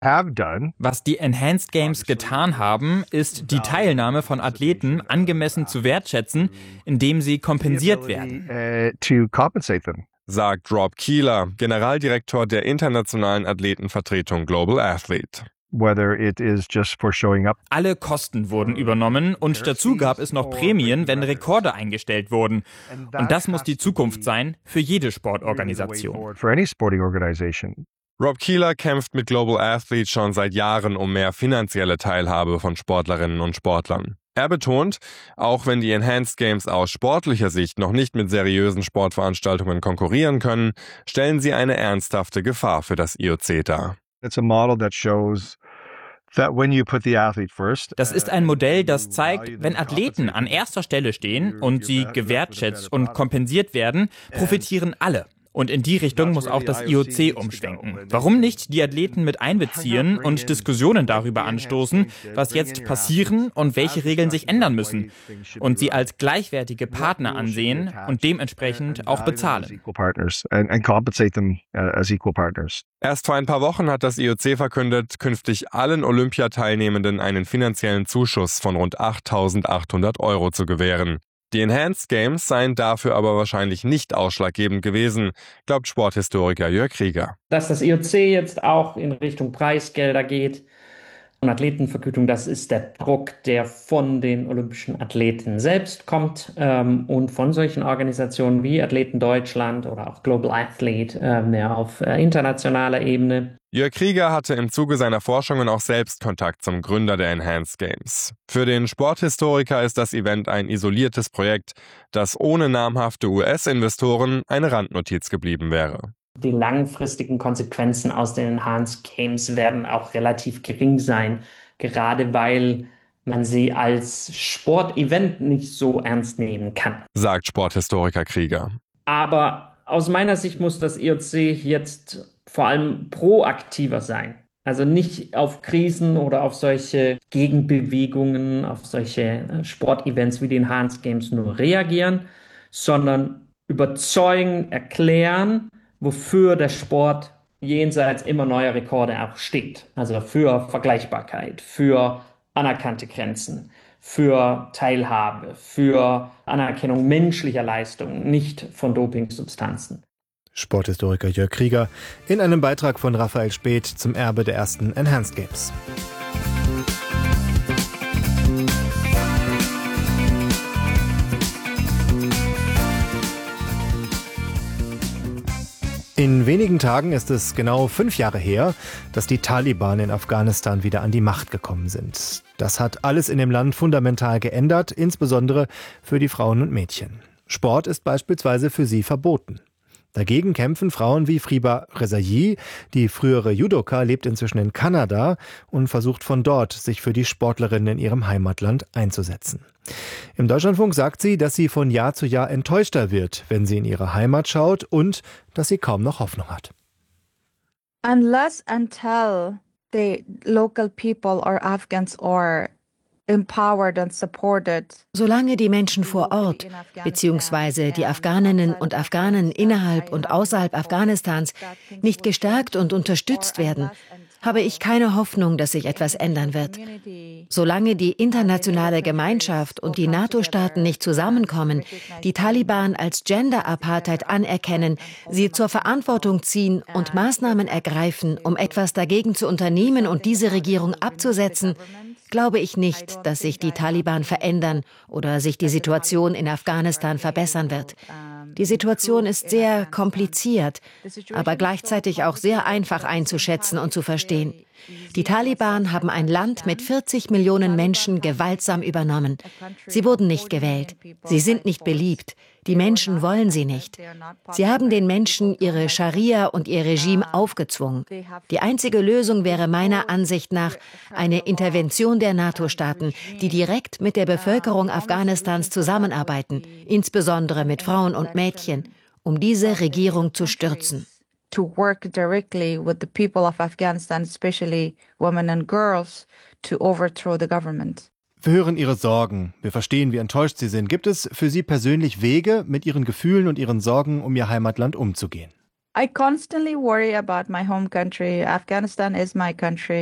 Was die Enhanced Games getan haben, ist die Teilnahme von Athleten angemessen zu wertschätzen, indem sie kompensiert werden, sagt Rob Keeler, Generaldirektor der internationalen Athletenvertretung Global Athlete. Alle Kosten wurden übernommen und dazu gab es noch Prämien, wenn Rekorde eingestellt wurden. Und das muss die Zukunft sein für jede Sportorganisation. Rob Keeler kämpft mit Global Athlete schon seit Jahren um mehr finanzielle Teilhabe von Sportlerinnen und Sportlern. Er betont, auch wenn die Enhanced Games aus sportlicher Sicht noch nicht mit seriösen Sportveranstaltungen konkurrieren können, stellen sie eine ernsthafte Gefahr für das IOC dar. Das ist ein Modell, das zeigt, wenn Athleten an erster Stelle stehen und sie gewertschätzt und kompensiert werden, profitieren alle. Und in die Richtung muss auch das IOC umschwenken. Warum nicht die Athleten mit einbeziehen und Diskussionen darüber anstoßen, was jetzt passieren und welche Regeln sich ändern müssen und sie als gleichwertige Partner ansehen und dementsprechend auch bezahlen. Erst vor ein paar Wochen hat das IOC verkündet, künftig allen Olympiateilnehmenden einen finanziellen Zuschuss von rund 8.800 € zu gewähren. Die Enhanced Games seien dafür aber wahrscheinlich nicht ausschlaggebend gewesen, glaubt Sporthistoriker Jörg Krieger. Dass das IOC jetzt auch in Richtung Preisgelder geht und Athletenvergütung, das ist der Druck, der von den olympischen Athleten selbst kommt und von solchen Organisationen wie Athleten Deutschland oder auch Global Athlete mehr auf internationaler Ebene. Jörg Krieger hatte im Zuge seiner Forschungen auch selbst Kontakt zum Gründer der Enhanced Games. Für den Sporthistoriker ist das Event ein isoliertes Projekt, das ohne namhafte US-Investoren eine Randnotiz geblieben wäre. Die langfristigen Konsequenzen aus den Enhanced Games werden auch relativ gering sein, gerade weil man sie als Sportevent nicht so ernst nehmen kann, sagt Sporthistoriker Krieger. Aber aus meiner Sicht muss das IOC jetzt vor allem proaktiver sein. Also nicht auf Krisen oder auf solche Gegenbewegungen, auf solche Sportevents wie die Enhanced Games nur reagieren, sondern überzeugen, erklären, wofür der Sport jenseits immer neuer Rekorde auch steht. Also für Vergleichbarkeit, für anerkannte Grenzen, für Teilhabe, für Anerkennung menschlicher Leistungen, nicht von Dopingsubstanzen. Sporthistoriker Jörg Krieger in einem Beitrag von Raphael Späth zum Erbe der ersten Enhanced Games. In wenigen Tagen ist es genau 5 Jahre her, dass die Taliban in Afghanistan wieder an die Macht gekommen sind. Das hat alles in dem Land fundamental geändert, insbesondere für die Frauen und Mädchen. Sport ist beispielsweise für sie verboten. Dagegen kämpfen Frauen wie Friba Rezaiyi. Die frühere Judoka lebt inzwischen in Kanada und versucht von dort, sich für die Sportlerinnen in ihrem Heimatland einzusetzen. Im Deutschlandfunk sagt sie, dass sie von Jahr zu Jahr enttäuschter wird, wenn sie in ihre Heimat schaut und dass sie kaum noch Hoffnung hat. Unless until the local people or Afghans are empowered and supported. Solange die Menschen vor Ort bzw. die Afghaninnen und Afghanen innerhalb und außerhalb Afghanistans nicht gestärkt und unterstützt werden, habe ich keine Hoffnung, dass sich etwas ändern wird. Solange die internationale Gemeinschaft und die NATO-Staaten nicht zusammenkommen, die Taliban als Gender-Apartheid anerkennen, sie zur Verantwortung ziehen und Maßnahmen ergreifen, um etwas dagegen zu unternehmen und diese Regierung abzusetzen, glaube ich nicht, dass sich die Taliban verändern oder sich die Situation in Afghanistan verbessern wird. Die Situation ist sehr kompliziert, aber gleichzeitig auch sehr einfach einzuschätzen und zu verstehen. Die Taliban haben ein Land mit 40 Millionen Menschen gewaltsam übernommen. Sie wurden nicht gewählt. Sie sind nicht beliebt. Die Menschen wollen sie nicht. Sie haben den Menschen ihre Scharia und ihr Regime aufgezwungen. Die einzige Lösung wäre meiner Ansicht nach eine Intervention der NATO-Staaten, die direkt mit der Bevölkerung Afghanistans zusammenarbeiten, insbesondere mit Frauen und Mädchen, um diese Regierung zu stürzen. To work directly with the people of Afghanistan, especially women and girls, to overthrow the government. Wir hören Ihre Sorgen. Wir verstehen, wie enttäuscht Sie sind. Gibt es für Sie persönlich Wege, mit Ihren Gefühlen und Ihren Sorgen um Ihr Heimatland umzugehen? I constantly worry about my home country. Afghanistan is my country.